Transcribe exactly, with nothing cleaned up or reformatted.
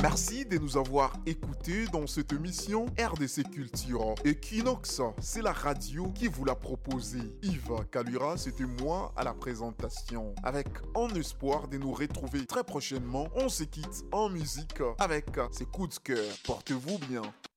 Merci de nous avoir écoutés dans cette émission R D C Culture. Equinox, c'est la radio qui vous l'a proposé. Yves Kalura, c'était moi à la présentation. Avec en espoir de nous retrouver très prochainement, on se quitte en musique avec ses coups de cœur. Portez-vous bien.